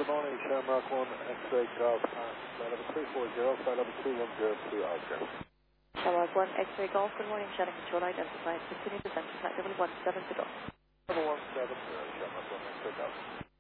good morning, Shamrock 1, X-ray Golf, flight level 340, flight level 2102 Oscar. Shamrock 1, X-ray Golf, good morning, Shannon Control identified. Continue descent to flight level 17 to go. Level 170, Shamrock 1, X-ray Golf.